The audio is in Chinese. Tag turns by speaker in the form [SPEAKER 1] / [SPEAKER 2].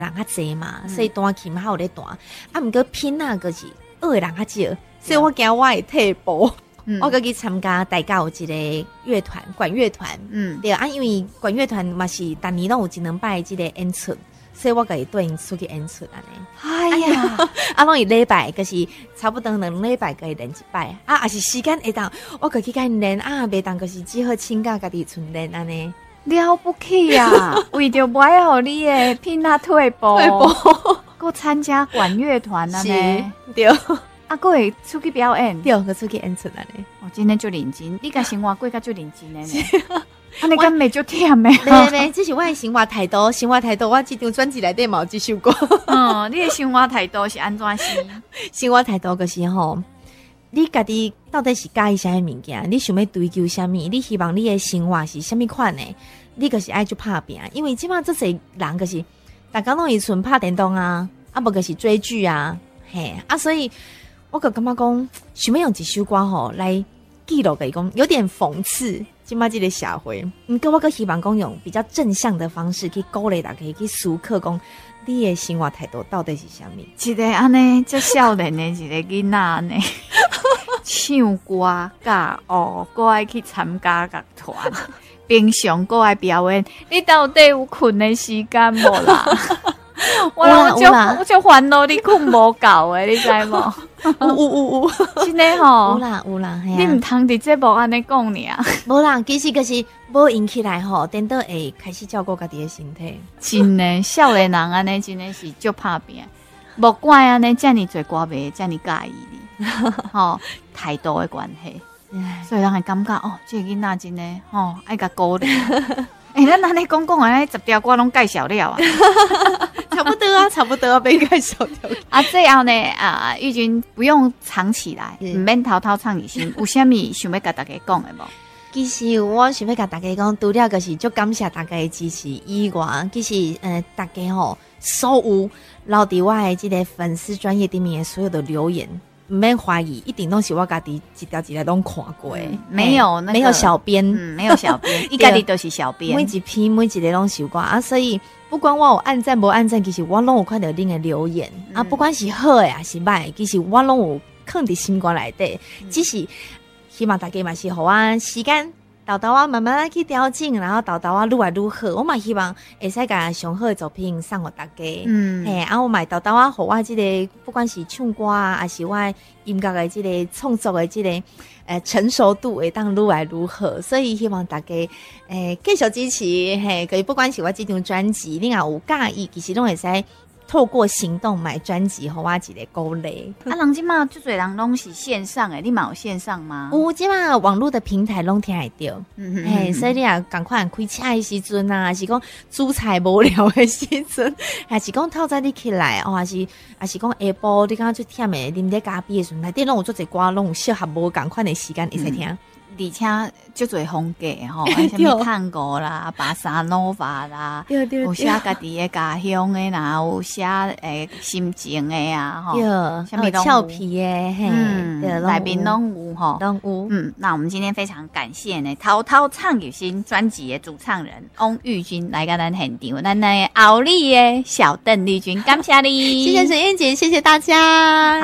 [SPEAKER 1] 人较济嘛，所以弹琴嘛还有咧弹，啊，毋过拼那个是学的人较少，所以我惊我会退步。我个去参加大家有一个乐团，管乐团，对啊，因为管乐团嘛是逐年拢有1-2摆即个演出，所以我可以对因出去演出安尼。
[SPEAKER 2] 哎呀，
[SPEAKER 1] 啊，拢一礼拜，就是差不多2礼拜可以练一摆，啊，也是时间会当，我可以去甲因练啊，袂当就是只好请假家己存练安尼。
[SPEAKER 2] 了不起啊！为着不爱互你的拼他退步，搁参加管乐团啊呢，
[SPEAKER 1] 对，
[SPEAKER 2] 啊，搁会出去表演，
[SPEAKER 1] 对，搁出去演出安尼。
[SPEAKER 2] 哦，真的就认真，你甲生活过甲就认真的呢。啊，你敢袂就忝的？
[SPEAKER 1] 没，这是我的生活态度，生活态度，我这张专辑内底嘛有这首歌。
[SPEAKER 2] 你的生活态度是安怎是？
[SPEAKER 1] 生活态度就是吼，你家己到底是介意啥物件？你想要追求啥物？你希望你的生活是啥物款的？你就是爱去拍拼，因为即马这些人就是大家拢会纯拍电动啊，啊无就是追剧啊，嘿啊，所以我个感觉讲，想要用一首歌吼来记录个讲，有点讽刺即马这个社会。毋过我个希望讲用比较正向的方式去鼓励大家去思考讲，你的生活态度到底是啥物？
[SPEAKER 2] 一个安尼这少年的一个囡仔呢，唱歌甲搁爱去参加乐团。平常搁爱表演，你到底有困的时间无啦？我就烦恼你困无够诶，你知无？
[SPEAKER 1] 有，
[SPEAKER 2] 真的吼，
[SPEAKER 1] 有啦，
[SPEAKER 2] 你唔通伫节目安尼讲尔？
[SPEAKER 1] 无啦，其实就是无引起来吼，等到会开始照顾家己的身体。
[SPEAKER 2] 真的，少年人安尼真的是足拍拼，无怪安尼遮尔侪歌迷遮尔介意你，吼态度的关系。所以人会感觉哦，这个囡仔真的吼爱甲鼓励。咱安尼讲安尼10条歌拢介绍了啊，
[SPEAKER 1] 差不多被介绍掉。
[SPEAKER 2] 啊，最后呢玉君不用藏起来，唔免偷偷唱一声。有啥物想要甲大家讲的无？
[SPEAKER 1] 其实我想要甲大家讲，除了就是足感谢大家的支持以外，其实大家吼所有留伫我的这个粉丝专页顶面的所有的留言。唔免怀疑，一定都是我家己一条一条拢看过的，
[SPEAKER 2] 没有
[SPEAKER 1] 没有小编，
[SPEAKER 2] 没有小编，一家己都是小编，
[SPEAKER 1] 每一篇每一个拢收过啊，所以不管我有按赞无按赞，其实我拢有看到恁的留言啊，不管是好的还是歹的，其实我拢有放伫心肝内底，只是希望大家嘛是互我时间。豆豆啊，慢慢去调整，然后豆豆啊，愈来愈好。我嘛希望会使甲上好的作品送给大家。嘿，我嘛豆豆啊，互我这个不管是唱歌啊，还是我音乐的这个创作的这个成熟度会当愈来愈好。所以希望大家继续支持。嘿，可以不管是我这张专辑，你若有介意，其实拢会使。透过行动买专辑，互我一个鼓励。
[SPEAKER 2] 人即马最侪人拢是线上诶，你嘛有线上吗？
[SPEAKER 1] 有，即马网络的平台拢听会到，所以你也赶快开车的时阵啊，还是讲煮菜无聊的时阵，还是讲透早你起来，还是讲下晡你刚去忝诶，啉咧咖啡的时阵，内底拢有做一歌，拢有适合无共款的时间会使听。
[SPEAKER 2] 而且足侪风格吼，什么探戈啦、巴萨诺瓦啦，有写家己的家乡的啦，有写心情的啊，吼，
[SPEAKER 1] 什么俏皮的，
[SPEAKER 2] 内面拢有吼，
[SPEAKER 1] 拢有。
[SPEAKER 2] 那我们今天非常感谢呢，滔滔唱有心专辑的主唱人翁玉君来跟咱现场，咱的后里的小邓丽君，感谢你，
[SPEAKER 1] 谢谢沈燕姐，谢谢大家。